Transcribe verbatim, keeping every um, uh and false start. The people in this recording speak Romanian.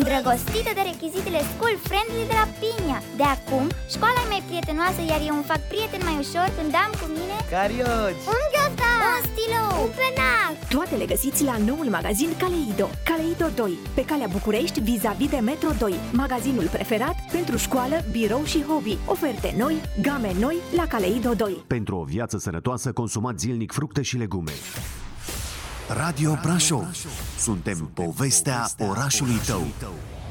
îndrăgostită de rechizitele school friendly de la Pinia. De acum, școala e mai prietenoasă, iar eu îmi fac prieten mai ușor când am cu mine carioci, un ghiozdan, un stilou, un penac. Toate le găsiți la noul magazin Kaleido. Kaleido doi, pe calea București, vis-a-vis de Metro doi. Magazinul preferat pentru școală, birou și hobby. Oferte noi, game noi la Kaleido doi. Pentru o viață sănătoasă, consumați zilnic fructe și legume. Radio Brașov. Suntem povestea orașului tău.